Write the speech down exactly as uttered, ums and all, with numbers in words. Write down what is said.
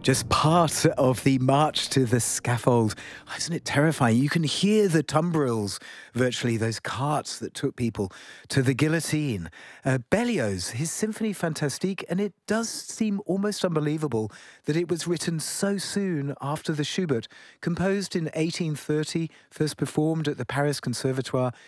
Just part of the march to the scaffold. Oh, isn't it terrifying? You can hear the tumbrils, virtually, those carts that took people to the guillotine. Uh, Berlioz, his Symphonie Fantastique, and it does seem almost unbelievable that it was written so soon after the Schubert, composed in eighteen thirty, first performed at the Paris Conservatoire